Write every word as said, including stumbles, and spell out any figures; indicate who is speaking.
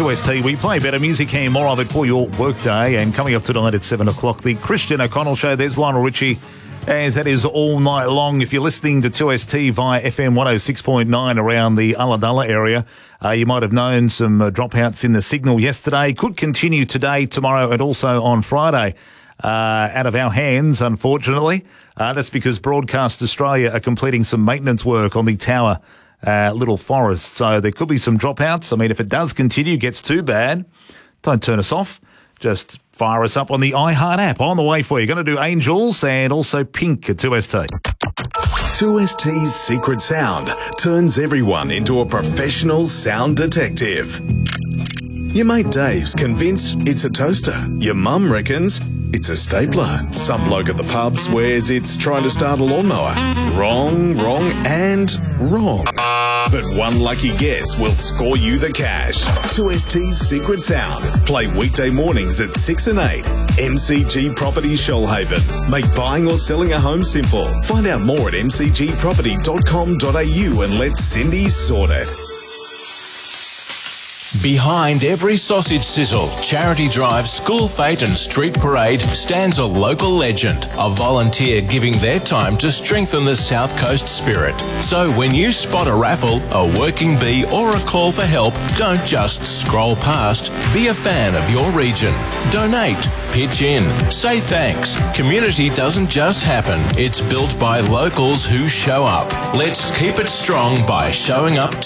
Speaker 1: two S T. We play better music here, more of it for your workday. And coming up tonight at seven o'clock, the Christian O'Connell Show. There's Lionel Richie. And that is all night long. If you're listening to two S T via F M one oh six point nine around the Ulladulla area, uh, you might have known some uh, dropouts in the signal yesterday. Could continue today, tomorrow, and also on Friday. Uh, out of our hands, unfortunately. Uh, that's because Broadcast Australia are completing some maintenance work on the tower, uh, Little Forest. So there could be some dropouts. I mean, if it does continue, gets too bad, don't turn us off. Just fire us up on the iHeart app. On the way for you. Going to do Angels and also Pink at two S T.
Speaker 2: two S T's secret sound turns everyone into a professional sound detective. Your mate Dave's convinced it's a toaster. Your mum reckons it's a stapler. Some bloke at the pub swears it's trying to start a lawnmower. Wrong, wrong, and wrong. But one lucky guess will score you the cash. two S T's Secret Sound. Play weekday mornings at six and eight. M C G Property Shoalhaven. Make buying or selling a home simple. Find out more at m c g property dot com dot a u and let Cindy sort it.
Speaker 3: Behind every sausage sizzle, charity drive, school fete and street parade stands a local legend, a volunteer giving their time to strengthen the South Coast spirit. So when you spot a raffle, a working bee or a call for help, don't just scroll past. Be a fan of your region. Donate, pitch in, say thanks. Community doesn't just happen, it's built by locals who show up. Let's keep it strong by showing up